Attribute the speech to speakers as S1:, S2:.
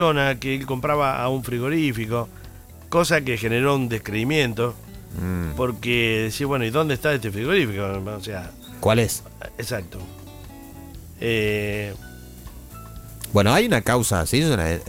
S1: persona que él compraba a un frigorífico, cosa que generó un descreimiento, porque decía, bueno, ¿y dónde está este frigorífico? O sea,
S2: ¿Cuál es?
S1: exacto. Eh,
S2: Bueno, hay una causa, ¿sí?